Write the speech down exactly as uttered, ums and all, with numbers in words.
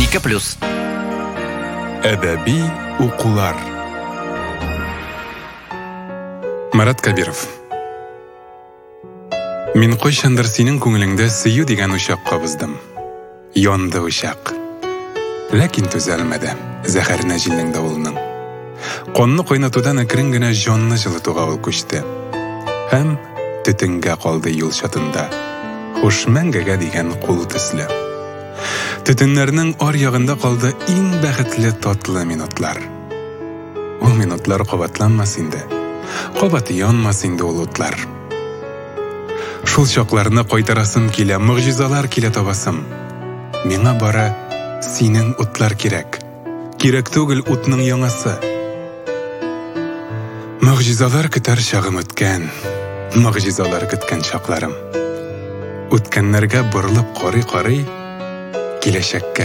ике плюс. Әдәби укулар. Марат Кабиров. Мин кайчандыр синең күңелеңдә сөю дигән учак кабыздым. Янды учак. Ләкин түзәлмәде. Зәһәрне җилнең давылның. Конны кайнатудан әкрен генә җанны җылытуга ул күчте. Һәм төтенгә калды юл чатында. Хуш мәңгегә дигән кул төсле. Төтеннәрнең ар-ягында калды иң бәхетле татлы минутлар. Ул минутлар кабатланмас инде. Кабат янмас инде ул утлар. Шул чакларны кайтарасым килә, мөгъҗизалар килә табасым. Миңа бары синең утлар кирәк. Кирәк түгел утның яңасы. Мөгъҗизалар көтәр чагым үткән. Мөгъҗизалар көткән чакларым. Үткәннәргә борылып карый-карый, киләчәккә